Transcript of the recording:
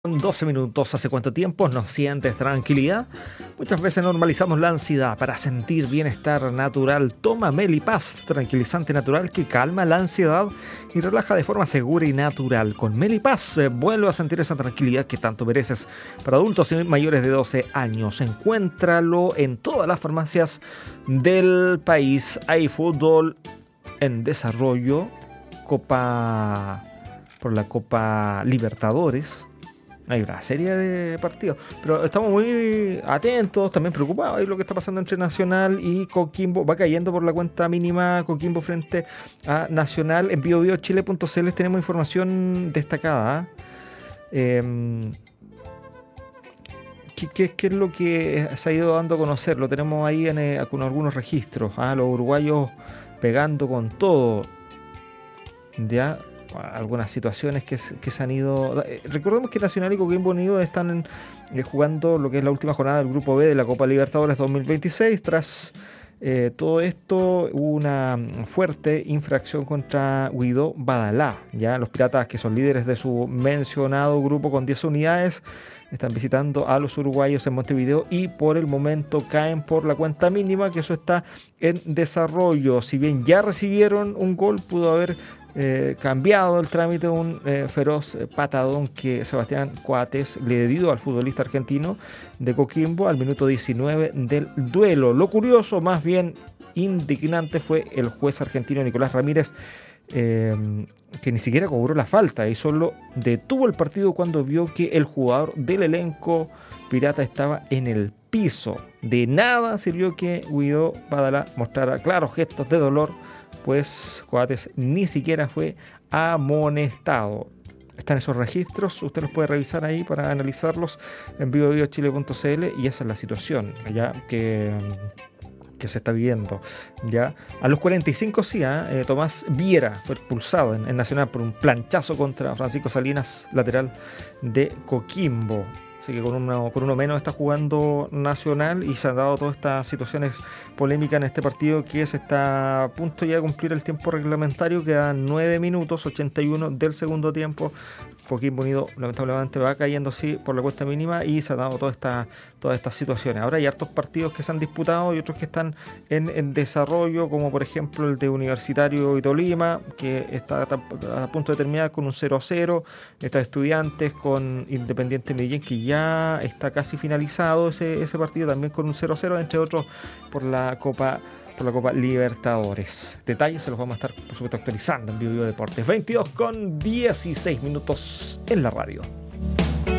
12 minutos. ¿Hace cuánto tiempo no sientes tranquilidad? Muchas veces normalizamos la ansiedad para sentir bienestar natural. Toma Melipaz, tranquilizante natural que calma la ansiedad y relaja de forma segura y natural. Con Melipaz vuelve a sentir esa tranquilidad que tanto mereces. Para adultos y mayores de 12 años, encuéntralo en todas las farmacias del país. Hay fútbol en desarrollo, por la Copa Libertadores. Hay una serie de partidos, pero estamos muy atentos, también preocupados de lo que está pasando entre Nacional y Coquimbo. Va cayendo por la cuenta mínima Coquimbo frente a Nacional. En biobiochile.cl tenemos información destacada. ¿Qué es lo que se ha ido dando a conocer? Lo tenemos ahí con algunos registros. Los uruguayos pegando con todo. Ya. Algunas situaciones que se han ido. Recordemos que Nacional y Coquimbo Unido están jugando lo que es la última jornada del Grupo B de la Copa Libertadores 2026. Tras todo esto, hubo una fuerte infracción contra Guido Badalá. Ya los Piratas, que son líderes de su mencionado grupo con 10 unidades, están visitando a los uruguayos en Montevideo y por el momento caen por la cuenta mínima, que eso está en desarrollo. Si bien ya recibieron un gol, pudo haber cambiado el trámite, un feroz patadón que Sebastián Coates le dio al futbolista argentino de Coquimbo al minuto 19 del duelo. Lo curioso, más bien indignante, fue el juez argentino Nicolás Ramírez, que ni siquiera cobró la falta y solo detuvo el partido cuando vio que el jugador del elenco pirata estaba en el piso. De nada sirvió que Guido Badalá mostrara claros gestos de dolor, pues Coates ni siquiera fue amonestado. Están esos registros, usted los puede revisar ahí para analizarlos en biobiochile.cl y esa es la situación ya que se está viviendo. Ya a los 45 Tomás Viera fue expulsado en Nacional por un planchazo contra Francisco Salinas, lateral de Coquimbo. Así que con uno menos está jugando Nacional y se han dado todas estas situaciones polémicas en este partido que se está a punto ya de cumplir el tiempo reglamentario. Quedan 9 minutos, 81 del segundo tiempo. Coquimbo Unido lamentablemente va cayendo así por la cuesta mínima y se han dado todas estas situaciones. Ahora hay hartos partidos que se han disputado y otros que están en desarrollo, como por ejemplo el de Universitario y Tolima, que está a punto de terminar con un 0-0. Está Estudiantes con Independiente Medellín, que ya está casi finalizado ese partido, también con un 0-0, entre otros por la Copa Libertadores. Detalles se los vamos a estar, por supuesto, actualizando en Bio Deportes. 22 con 16 minutos en la radio.